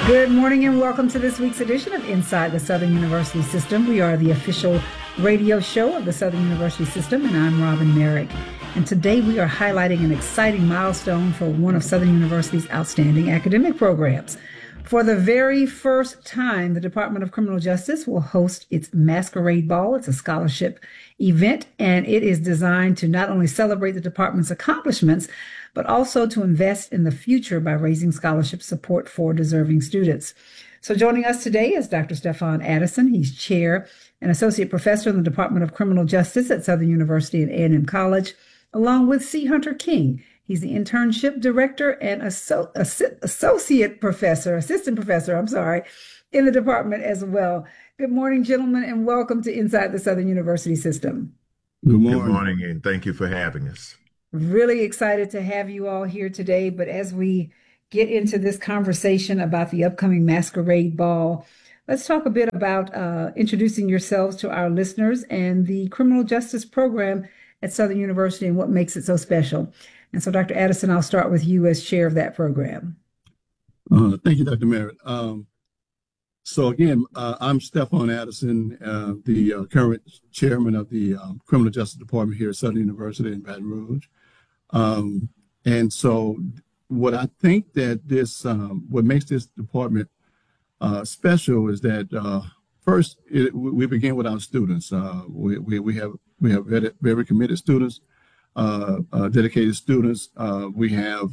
Good morning and welcome to this week's edition of Inside the Southern University System. We are the official radio show of the Southern University System, and I'm Robin Merrick. And today we are highlighting an exciting milestone for one of Southern University's outstanding academic programs. For the very first time, the Department of Criminal Justice will host its Masquerade Ball. It's a scholarship event, and it is designed to not only celebrate the department's accomplishments, but also to invest in the future by raising scholarship support for deserving students. So joining us today is Dr. Stefan Addison. He's chair and associate professor in the Department of Criminal Justice at Southern University and A&M College, along with C. Hunter King. He's the internship director and assistant professor in the department as well. Good morning, gentlemen, and welcome to Inside the Southern University System. Good morning, and thank you for having us. Really excited to have you all here today. But as we get into this conversation about the upcoming Masquerade Ball, let's talk a bit about introducing yourselves to our listeners and the criminal justice program at Southern University and what makes it so special. And so, Dr. Addison, I'll start with you as chair of that program. Thank you, Dr. Merritt. So again, I'm Stefan Addison, the current chairman of the Criminal Justice Department here at Southern University in Baton Rouge. And so what I think that what makes this department special is that first, we begin with our students. We have very committed students, dedicated students. We have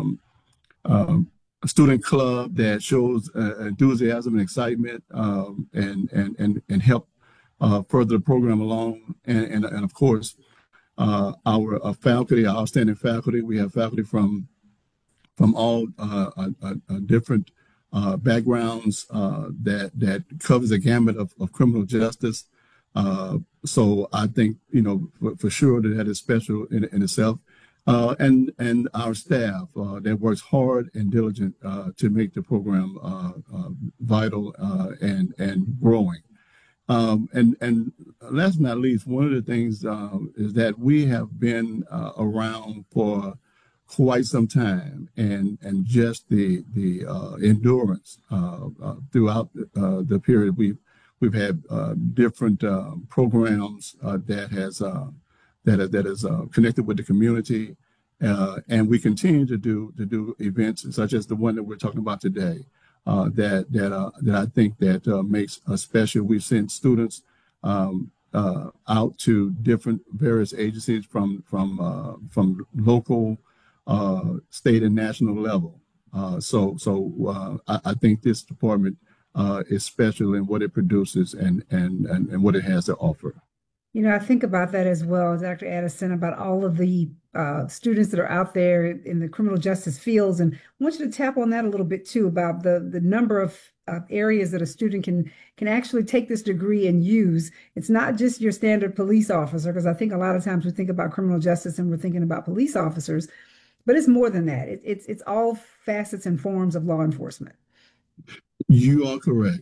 a student club that shows enthusiasm and excitement and help further the program along. And of course, our faculty, our outstanding faculty. We have faculty from all different backgrounds that covers the gamut of criminal justice. So I think, for sure that is special in itself. And our staff that works hard and diligent to make the program vital and growing. And last but not least, one of the things is that we have been around for quite some time, and just the endurance throughout the period. We've had different programs that is connected with the community, and we continue to do events such as the one that we're talking about today. That I think that makes us special. We've sent students out to different various agencies from local, state, and national level. So I think this department is special in what it produces and what it has to offer. I think about that as well, Dr. Addison, about all of the students that are out there in the criminal justice fields. And I want you to tap on that a little bit too, about the number of areas that a student can actually take this degree and use. It's not just your standard police officer, because I think a lot of times we think about criminal justice and we're thinking about police officers, but it's more than that. It's all facets and forms of law enforcement. You are correct.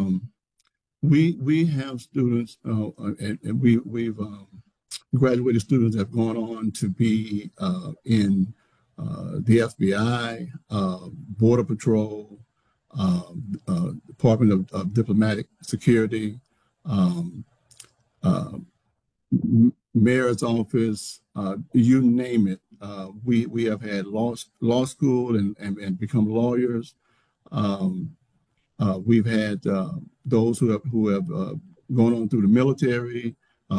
We have students, and we've graduated students that have gone on to be in the FBI, Border Patrol, Department of Diplomatic Security, Mayor's Office, you name it. We have had law school and become lawyers. We've had those who have gone on through the military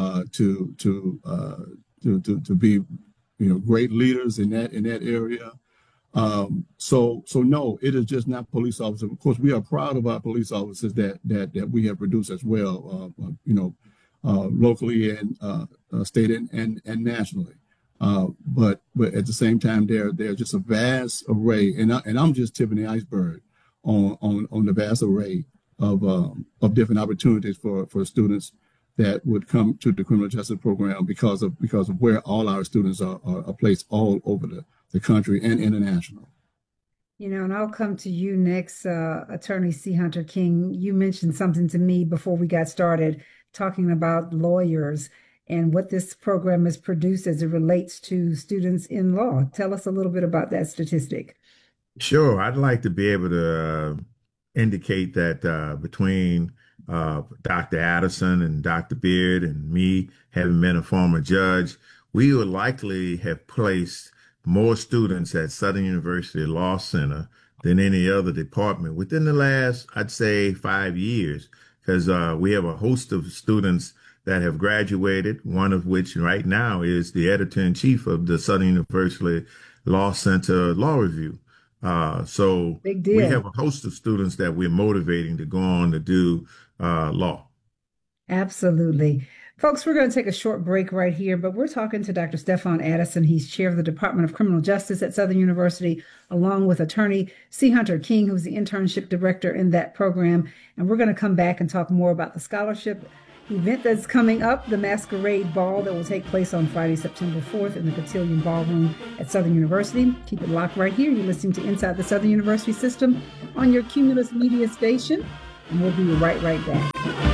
to be great leaders in that area. So no, it is just not police officers. Of course, we are proud of our police officers that we have produced as well. Locally and state and nationally. But at the same time, there's just a vast array, and I'm just tipping the iceberg on the vast array of different opportunities for students that would come to the criminal justice program because of where all our students are placed all over the country and international. And I'll come to you next, Attorney C. Hunter King. You mentioned something to me before we got started, talking about lawyers and what this program has produced as it relates to students in law. Tell us a little bit about that statistic. Sure. I'd like to be able to indicate that between Dr. Addison and Dr. Beard and me, having been a former judge, we would likely have placed more students at Southern University Law Center than any other department within the last, I'd say, 5 years, because we have a host of students that have graduated, one of which right now is the editor-in-chief of the Southern University Law Center Law Review. So Big we deal. have a host of students that we're motivating to go on to do law. Absolutely. Folks, we're going to take a short break right here, but we're talking to Dr. Stefan Addison. He's chair of the Department of Criminal Justice at Southern University, along with attorney C. Hunter King, who's the internship director in that program. And we're going to come back and talk more about the scholarship event that's coming up, the Masquerade Ball that will take place on Friday, September 4th in the Cotillion Ballroom at Southern University. Keep it locked right here. You're listening to Inside the Southern University System on your Cumulus Media station, and we'll be right back.